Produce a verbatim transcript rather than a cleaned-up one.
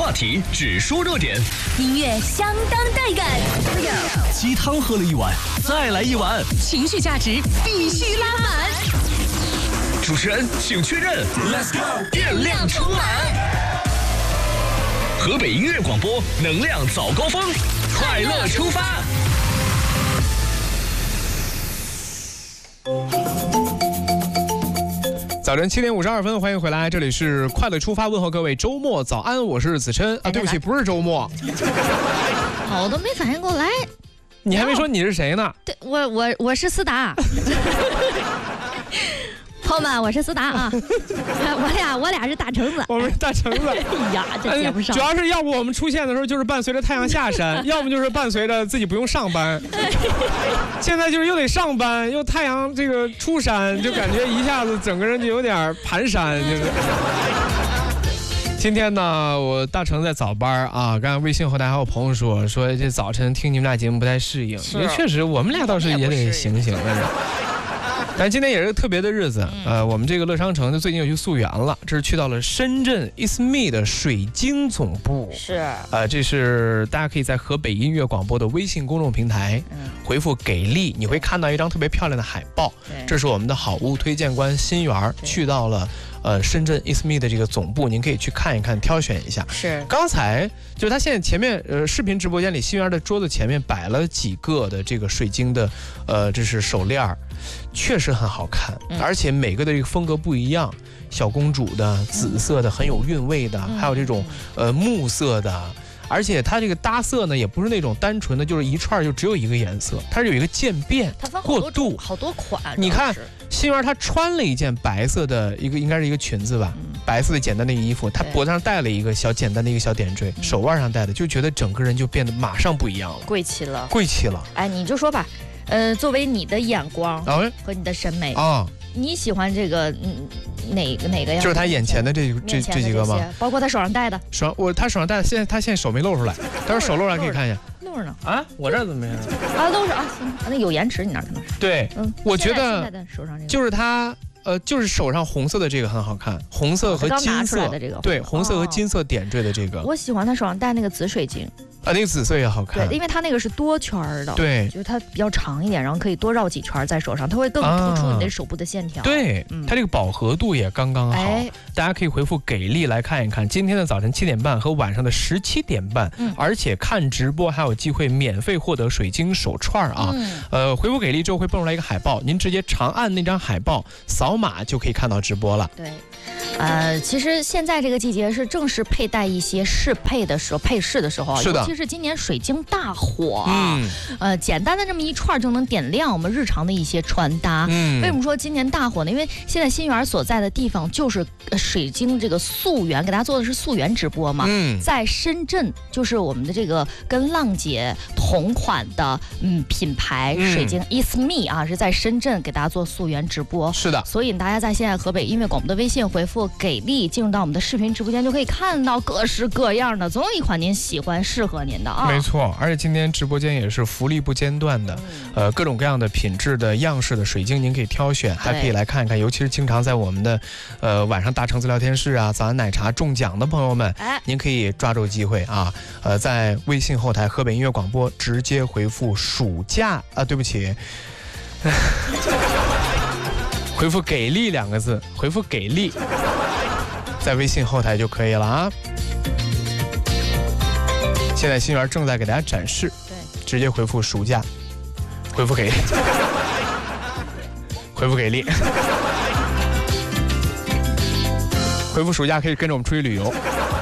话题，只说热点， 音乐相当带感。 鸡汤喝了一碗，再来一碗， 情绪价值必须拉满。 主持人请确认 ，Let's go， 电量充满。河北音乐广播，能量早高峰，快乐出发。 早晨七点五十二分，欢迎回来，这里是快乐出发，问候各位周末早安，我是子琛啊，对不起，不是周末， 我都没反应过来， 你还没说你是谁呢？ 对，我我我是思达。朋友们，我是思达啊，我俩我俩是大橙子， 我们是大橙子。 哎呀，这接不上。 主要是要不我们出现的时候就是伴随着太阳下山，要么就是伴随着自己不用上班。现在就是又得上班，又太阳这个出山，就感觉一下子整个人就有点蹒跚，就是。今天呢，我大成在早班啊，刚才微信后台还有朋友说说这早晨听你们俩节目不太适应，因为确实我们俩倒是也得醒醒的。但今天也是个特别的日子，呃，我们这个乐商城就最近又去溯源了，这是去到了深圳 It's Me 的水晶总部， 是， 呃，这是大家可以在河北音乐广播的微信公众平台、嗯、回复给力，你会看到一张特别漂亮的海报，这是我们的好物推荐官新源去到了呃深圳 It's Me 的这个总部，您可以去看一看，挑选一下。 是， 刚才就是他现在前面呃视频直播间里新源的桌子前面摆了几个的这个水晶的呃这是手链，确实很好看，而且每个的这个风格不一样，小公主的、紫色的很有韵味的，还有这种呃木色的，而且它这个搭色呢也不是那种单纯的就是一串就只有一个颜色，它是有一个渐变过渡， 好多款。 你看新源她穿了一件白色的一个应该是一个裙子吧，嗯、白色的简单的衣服，她脖子上戴了一个小简单的一个小点缀，手腕上戴的，就觉得整个人就变得马上不一样了， 贵气了， 贵气了。 哎，你就说吧。呃，作为你的眼光和你的审美啊，你喜欢这个嗯哪个哪个呀？ 就是他眼前的这这这几个吗？ 包括他手上戴的。 手我他手上戴的，现在他现在手没露出来，他说手露出来可以看一下。 露着呢啊？我这儿怎么没有？ 啊，露着啊，行，那有延迟，你那可能是。 对，嗯，我觉得手上这个就是他。呃，就是手上红色的这个很好看，红色和金色的这个， 对，红色和金色点缀的这个。 我喜欢他手上戴那个紫水晶。 啊，那个紫色也好看， 对，因为它那个是多圈的， 对， 就是它比较长一点，然后可以多绕几圈在手上，它会更突出你的手部的线条。 啊、对、嗯，它这个饱和度也刚刚好、哎，大家可以回复给力来看一看。今天的早晨七点半和晚上的十七点半、嗯，而且看直播还有机会免费获得水晶手串啊、嗯！呃，回复给力之后会蹦出来一个海报，您直接长按那张海报，扫码就可以看到直播了。 对。呃，其实现在这个季节是正是佩戴一些适配的时候，配饰的时候， 是的， 尤其是今年水晶大火，嗯，呃，简单的这么一串就能点亮我们日常的一些穿搭。嗯，为什么说今年大火呢？因为现在新源所在的地方就是水晶这个溯源，给大家做的是溯源直播嘛。嗯，在深圳就是我们的这个跟浪姐同款的嗯品牌水晶 It's Me 啊，是在深圳给大家做溯源直播。 是的， 所以大家在现在河北音乐广播的微信回复给力，进入到我们的视频直播间，就可以看到各式各样的，总有一款您喜欢、适合您的啊。 没错，而且今天直播间也是福利不间断的，嗯、呃，各种各样的品质的样式的水晶您可以挑选，还可以来看一看。尤其是经常在我们的呃晚上大橙子聊天室啊、早安奶茶中奖的朋友们，哎，您可以抓住机会啊，呃，在微信后台河北音乐广播直接回复暑假啊，对不起。回复给力两个字，回复给力，在微信后台就可以了啊。现在新源正在给大家展示，对，直接回复暑假，回复给力，回复给力，回复暑假可以跟着我们出去旅游。